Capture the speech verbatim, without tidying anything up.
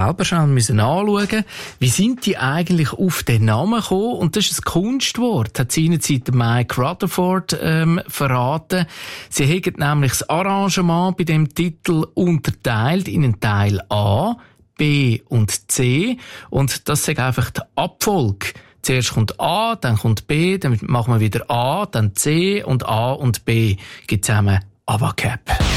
selber schnell müssen anschauen, wie sind die eigentlich auf den Namen gekommen? Und das ist ein Kunstwort, hat seinerzeit Mike Rutherford ähm, verraten. Sie haben nämlich das Arrangement bei dem Titel unterteilt in einen Teil A, B und C. Und das ist einfach die Abfolge. Zuerst kommt A, dann kommt B, dann machen wir wieder A, dann C und A und B gibt zusammen ABBA-Cap.